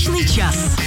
Солнечный час.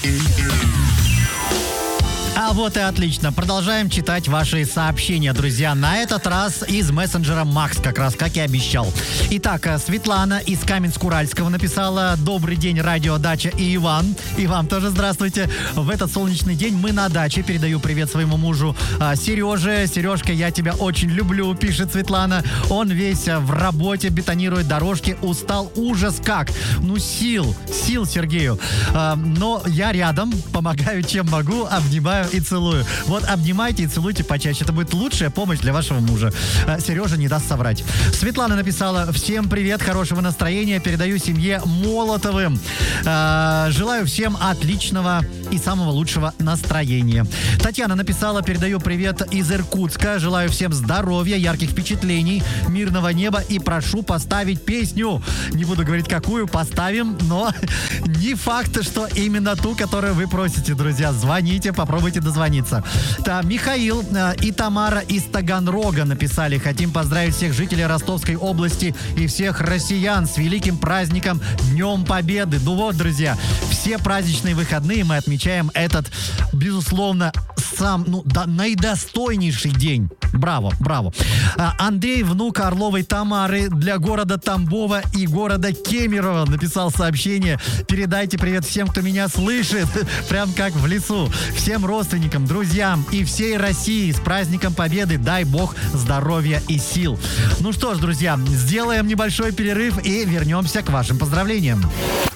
А вот и отлично. Продолжаем читать ваши сообщения, друзья. На этот раз из мессенджера Макс, как раз, как и обещал. Итак, Светлана из Каменск-Уральского написала: «Добрый день, радио, дача и Иван». И вам тоже здравствуйте. В этот солнечный день мы на даче. Передаю привет своему мужу Сереже. Сережка, я тебя очень люблю, пишет Светлана. Он весь в работе, бетонирует дорожки. Устал ужас как. Ну, сил Сергею. Но я рядом, помогаю чем могу, обнимаю и целую. Вот обнимайте и целуйте почаще. Это будет лучшая помощь для вашего мужа. Сережа не даст соврать. Светлана написала: «Всем привет, хорошего настроения. Передаю семье Молотовым. Желаю всем отличного и самого лучшего настроения». Татьяна написала: «Передаю привет из Иркутска. Желаю всем здоровья, ярких впечатлений, мирного неба и прошу поставить песню». Не буду говорить, какую поставим, но не факт, что именно ту, которую вы просите, друзья. Звоните, попробуйте дозвониться. Михаил и Тамара из Таганрога написали: «Хотим поздравить всех жителей Ростовской области и всех россиян с великим праздником Днем Победы». Ну вот, друзья, все праздничные выходные мы отмечаем этот, безусловно, наидостойнейший день. Браво. Андрей, внук Орловой Тамары, для города Тамбова и города Кемерово написал сообщение: «Передайте привет всем, кто меня слышит». Прям как в лесу. Всем родственникам, друзьям и всей России с праздником Победы. Дай бог здоровья и сил. Ну что ж, друзья, сделаем небольшой перерыв и вернемся к вашим поздравлениям.